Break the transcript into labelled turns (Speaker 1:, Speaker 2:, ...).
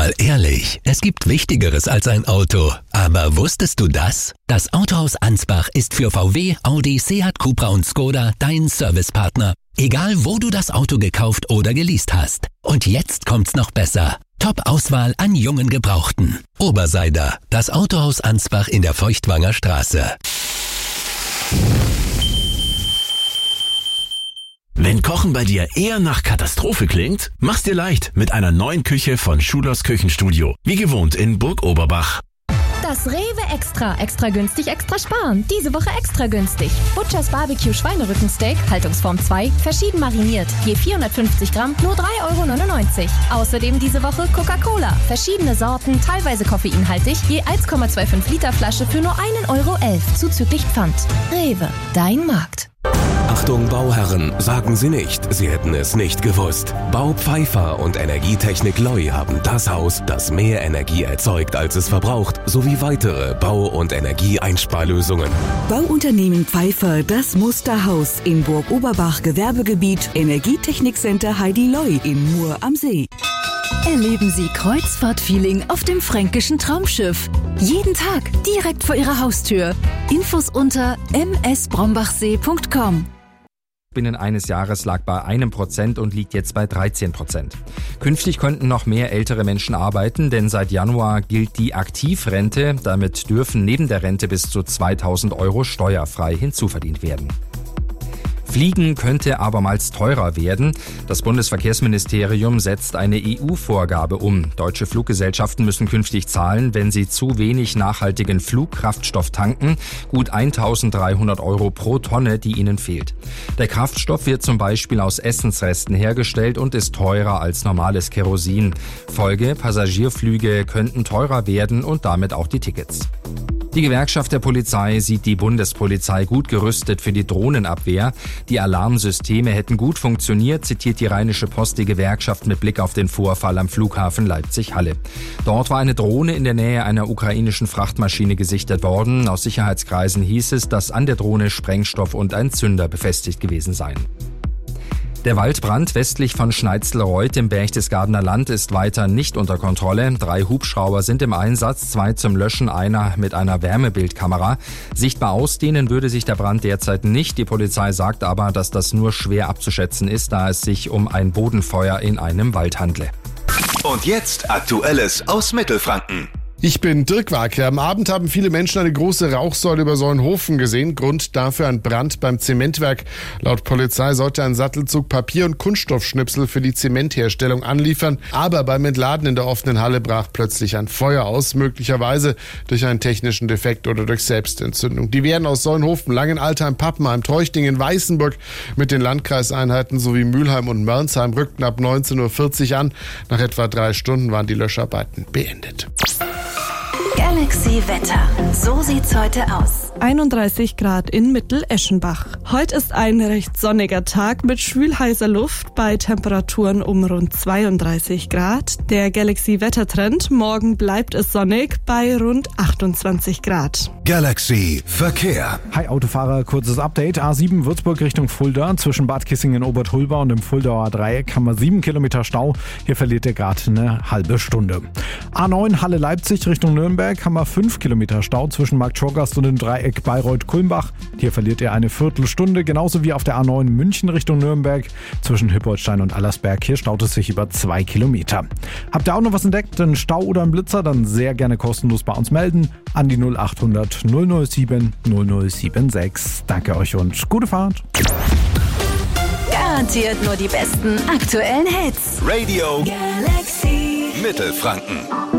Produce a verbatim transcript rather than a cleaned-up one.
Speaker 1: Mal ehrlich, es gibt Wichtigeres als ein Auto. Aber wusstest du das? Das Autohaus Ansbach ist für V W, Audi, Seat, Cupra und Skoda dein Servicepartner. Egal, wo du das Auto gekauft oder geleast hast. Und jetzt kommt's noch besser. Top-Auswahl an jungen Gebrauchten. Oberseider, das Autohaus Ansbach in der Feuchtwanger Straße.
Speaker 2: Wenn Kochen bei dir eher nach Katastrophe klingt, mach's dir leicht mit einer neuen Küche von Schulers Küchenstudio. Wie gewohnt in Burg Oberbach.
Speaker 3: Das Rewe Extra. Extra günstig, extra sparen. Diese Woche extra günstig. Butchers Barbecue Schweinerückensteak, Haltungsform zwei, verschieden mariniert. Je vierhundertfünfzig Gramm, nur drei Euro neunundneunzig. Außerdem diese Woche Coca-Cola. Verschiedene Sorten, teilweise koffeinhaltig. Je eins Komma fünfundzwanzig Liter Flasche für nur ein Euro elf. Zuzüglich Pfand. Rewe, dein Markt.
Speaker 4: Achtung Bauherren, sagen Sie nicht, Sie hätten es nicht gewusst. Bau Pfeiffer und Energietechnik Loi haben das Haus, das mehr Energie erzeugt, als es verbraucht, sowie weitere Bau- und Energieeinsparlösungen.
Speaker 5: Bauunternehmen Pfeiffer, das Musterhaus in Burg Oberbach Gewerbegebiet, Energietechnikcenter Heidi Loi in Mur am See.
Speaker 6: Erleben Sie Kreuzfahrt-Feeling auf dem fränkischen Traumschiff. Jeden Tag direkt vor Ihrer Haustür. Infos unter m s brombachsee punkt com.
Speaker 7: Binnen eines Jahres lag bei einem Prozent und liegt jetzt bei dreizehn Prozent. Künftig könnten noch mehr ältere Menschen arbeiten, denn seit Januar gilt die Aktivrente. Damit dürfen neben der Rente bis zu zweitausend Euro steuerfrei hinzuverdient werden. Fliegen könnte abermals teurer werden. Das Bundesverkehrsministerium setzt eine E U-Vorgabe um. Deutsche Fluggesellschaften müssen künftig zahlen, wenn sie zu wenig nachhaltigen Flugkraftstoff tanken. Gut eintausenddreihundert Euro pro Tonne, die ihnen fehlt. Der Kraftstoff wird zum Beispiel aus Essensresten hergestellt und ist teurer als normales Kerosin. Folge: Passagierflüge könnten teurer werden und damit auch die Tickets. Die Gewerkschaft der Polizei sieht die Bundespolizei gut gerüstet für die Drohnenabwehr. Die Alarmsysteme hätten gut funktioniert, zitiert die Rheinische Post die Gewerkschaft mit Blick auf den Vorfall am Flughafen Leipzig-Halle. Dort war eine Drohne in der Nähe einer ukrainischen Frachtmaschine gesichtet worden. Aus Sicherheitskreisen hieß es, dass an der Drohne Sprengstoff und ein Zünder befestigt gewesen seien. Der Waldbrand westlich von Schneitzelreuth im Berchtesgadener Land ist weiter nicht unter Kontrolle. Drei Hubschrauber sind im Einsatz, zwei zum Löschen, einer mit einer Wärmebildkamera. Sichtbar ausdehnen würde sich der Brand derzeit nicht. Die Polizei sagt aber, dass das nur schwer abzuschätzen ist, da es sich um ein Bodenfeuer in einem Wald handle.
Speaker 8: Und jetzt Aktuelles aus Mittelfranken.
Speaker 9: Ich bin Dirk Wake. Am Abend haben viele Menschen eine große Rauchsäule über Solnhofen gesehen. Grund dafür ein Brand beim Zementwerk. Laut Polizei sollte ein Sattelzug Papier- und Kunststoffschnipsel für die Zementherstellung anliefern. Aber beim Entladen in der offenen Halle brach plötzlich ein Feuer aus, möglicherweise durch einen technischen Defekt oder durch Selbstentzündung. Die werden aus Solnhofen, Langenaltheim, Pappenheim, Treuchtingen, Weißenburg mit den Landkreiseinheiten sowie Mülheim und Mörnsheim rückten ab neunzehn Uhr vierzig an. Nach etwa drei Stunden waren die Löscharbeiten beendet.
Speaker 6: Galaxy Wetter. So sieht's heute aus.
Speaker 10: einunddreißig Grad in Mitteleschenbach. Heute ist ein recht sonniger Tag mit schwül-heißer Luft bei Temperaturen um rund zweiunddreißig Grad. Der Galaxy-Wettertrend: morgen bleibt es sonnig bei rund achtundzwanzig Grad.
Speaker 8: Galaxy Verkehr.
Speaker 11: Hi Autofahrer, kurzes Update. A sieben Würzburg Richtung Fulda. Zwischen Bad Kissingen, Obertulba und dem Fuldauer Dreieck haben wir sieben Kilometer Stau. Hier verliert ihr gerade eine halbe Stunde. A neun Halle Leipzig Richtung Nürnberg haben wir fünf Kilometer Stau zwischen Marktschorgast und dem Dreieck Bayreuth-Kulmbach. Hier verliert ihr eine Viertelstunde. Genauso wie auf der A neun München Richtung Nürnberg. Zwischen Hippoldstein und Allersberg. Hier staut es sich über zwei Kilometer. Habt ihr auch noch was entdeckt? Einen Stau oder einen Blitzer? Dann sehr gerne kostenlos bei uns melden. An die null achthundert null null sieben null null sieben sechs. Danke euch und gute Fahrt.
Speaker 6: Garantiert nur die besten aktuellen Hits.
Speaker 8: Radio
Speaker 6: Galaxy
Speaker 8: Mittelfranken.